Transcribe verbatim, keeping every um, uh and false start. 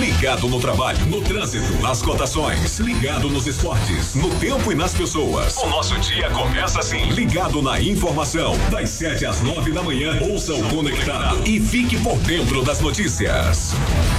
Ligado no trabalho, no trânsito, nas cotações. Ligado nos esportes, no tempo e nas pessoas. O nosso dia começa assim. Ligado na informação. Das sete às nove da manhã. Ouça o Conectado e fique por dentro das notícias.